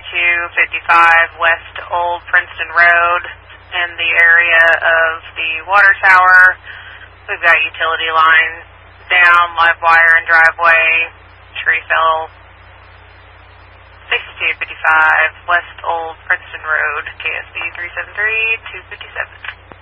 255 West Old Princeton Road in the area of the water tower. We've got utility line down, live wire and driveway, tree fell. 6255 West Old Princeton Road, KSB 373-257.